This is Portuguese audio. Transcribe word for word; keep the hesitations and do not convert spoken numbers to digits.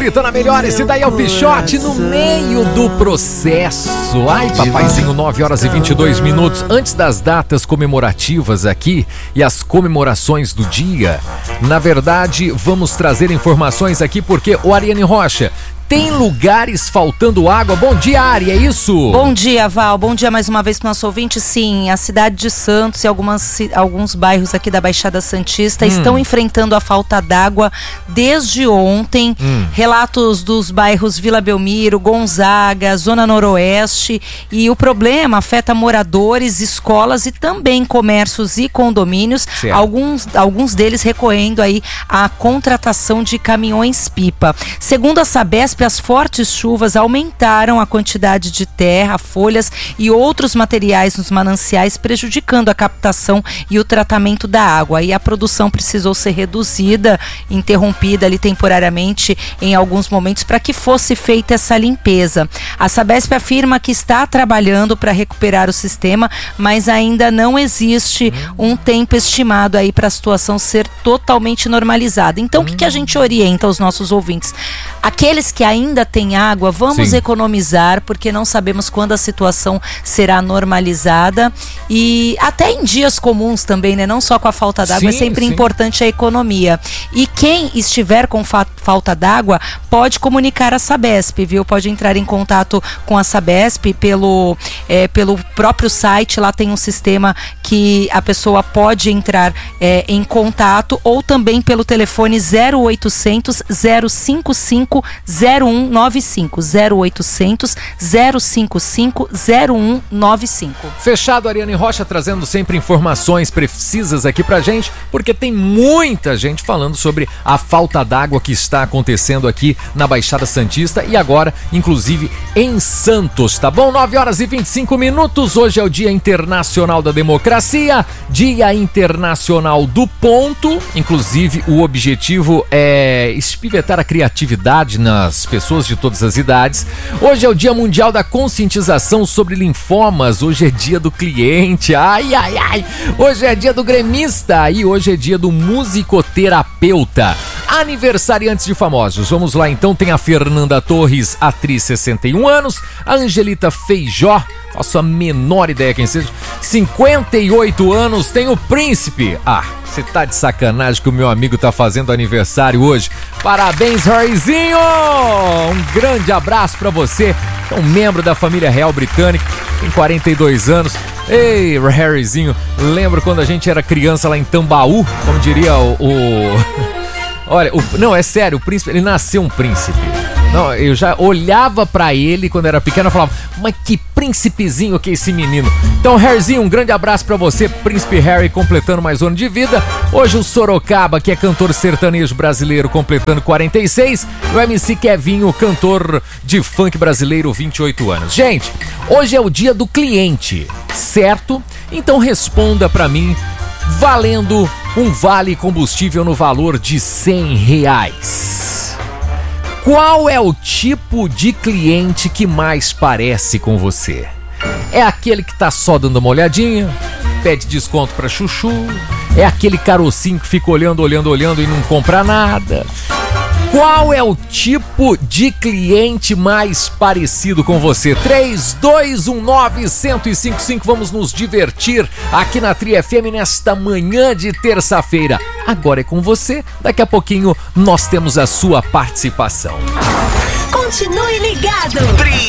Metropolitana melhor, esse daí é o Pichote no meio do processo. Ai, papaizinho, nove horas e vinte e dois minutos. Antes das datas comemorativas aqui e as comemorações do dia, na verdade, vamos trazer informações aqui porque o Ariane Rocha... Tem lugares faltando água? Bom dia, Ari, é isso? Bom dia, Val. Bom dia mais uma vez para o nosso ouvinte. Sim, a cidade de Santos e algumas, alguns bairros aqui da Baixada Santista hum. estão enfrentando a falta d'água desde ontem. Hum. Relatos dos bairros Vila Belmiro, Gonzaga, Zona Noroeste. E o problema afeta moradores, escolas e também comércios e condomínios. Alguns, alguns deles recorrendo aí à contratação de caminhões-pipa. Segundo a Sabesp, as fortes chuvas aumentaram a quantidade de terra, folhas e outros materiais nos mananciais, prejudicando a captação e o tratamento da água. E a produção precisou ser reduzida, interrompida ali temporariamente em alguns momentos para que fosse feita essa limpeza. A Sabesp afirma que está trabalhando para recuperar o sistema, mas ainda não existe um tempo estimado aí para a situação ser totalmente normalizada. Então, o que, que a gente orienta aos nossos ouvintes? Aqueles que ainda têm água, vamos Sim. economizar, porque não sabemos quando a situação será normalizada. E até em dias comuns também, né? Não só com a falta d'água, sim, é sempre sim. importante a economia. E quem estiver com fa- falta d'água, pode comunicar a Sabesp, viu? Pode entrar em contato com a Sabesp pelo, é, pelo próprio site. Lá tem um sistema que a pessoa pode entrar é, em contato, ou também pelo telefone zero oitocentos, zero cinco cinco, zero um nove cinco, zero oitocentos, zero cinco cinco, zero um nove cinco. Fechado, Ariane Rocha trazendo sempre informações precisas aqui pra gente, porque tem muita gente falando sobre a falta d'água que está acontecendo aqui na Baixada Santista e agora, inclusive, em Santos, tá bom? nove horas e vinte e cinco minutos, hoje é o Dia Internacional da Democracia, Dia Internacional do Ponto, inclusive o objetivo é espivetar a criatividade nas pessoas de todas as idades. Hoje é o Dia Mundial da Conscientização sobre Linfomas, hoje é dia do cliente, ai, ai, ai, hoje é dia do gremista e hoje é dia do musicoterapeuta. Aniversariantes de famosos, vamos lá então, tem a Fernanda Torres, atriz, sessenta e um anos, a Angelita Feijó, faço a menor ideia quem seja, cinquenta e oito anos, tem o Príncipe, ah, você tá de sacanagem que o meu amigo tá fazendo aniversário hoje. Parabéns, Harryzinho! Um grande abraço pra você, é um membro da família real britânica, tem quarenta e dois anos. Ei, Harryzinho, lembro quando a gente era criança lá em Tambaú, como diria o... o... Olha, o... não, é sério, o príncipe, ele nasceu um príncipe. Não, eu já olhava pra ele quando era pequeno e falava, mas que príncipezinho que é esse menino. Então, Harryzinho, um grande abraço pra você, Príncipe Harry, completando mais um ano de vida. Hoje o Sorocaba, que é cantor sertanejo brasileiro, completando quarenta e seis. E o M C Kevinho, cantor de funk brasileiro, vinte e oito anos. Gente, hoje é o dia do cliente, certo? Então responda pra mim, valendo um vale combustível no valor de cem reais. Qual é o tipo de cliente que mais parece com você? É aquele que tá só dando uma olhadinha, pede desconto pra chuchu, é aquele carocinho que fica olhando, olhando, olhando e não compra nada? Qual é o tipo de cliente mais parecido com você? três dois um nove, zero zero cinco cinco, vamos nos divertir aqui na Tri F M nesta manhã de terça-feira. Agora é com você, daqui a pouquinho nós temos a sua participação. Continue ligado!